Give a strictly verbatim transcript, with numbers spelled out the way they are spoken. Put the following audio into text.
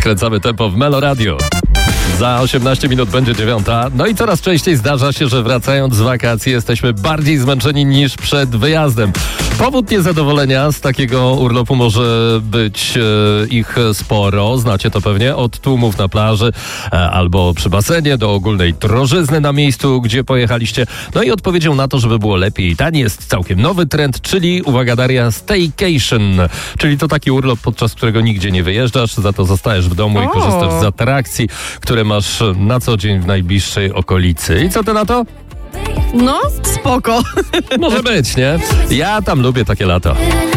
Podkręcamy tempo w Melo Radio. Za osiemnaście minut będzie dziewiąta. No i coraz częściej zdarza się, że wracając z wakacji jesteśmy bardziej zmęczeni niż przed wyjazdem. Powód niezadowolenia z takiego urlopu może być e, ich sporo. Znacie to pewnie od tłumów na plaży e, albo przy basenie do ogólnej drożyzny na miejscu, gdzie pojechaliście. No i odpowiedzią na to, żeby było lepiej i taniej, jest całkiem nowy trend, czyli, uwaga Daria, staycation. Czyli to taki urlop, podczas którego nigdzie nie wyjeżdżasz, za to zostajesz w domu O. i korzystasz z atrakcji, które masz na co dzień w najbliższej okolicy. I co ty na to? No, spoko. Może być, nie? Ja tam lubię takie lata.